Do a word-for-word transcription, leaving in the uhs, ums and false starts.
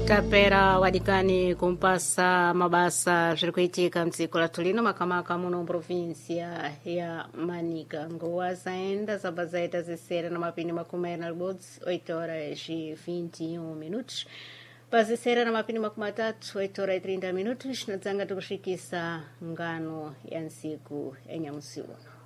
tapera wadikani kumpasa mabasa zvirikuitika mdziko lathu lino makamaka muno provinsia ya Manica ngowa zaenda zaba zaita zisera na mapini makumi na libodzi oito horas e vinte e um minutos pazisera na mapini makumi atatu oito horas e trinta minutos nadzanga tikusvikisa ngano ya nsiku ya nyamusi uno.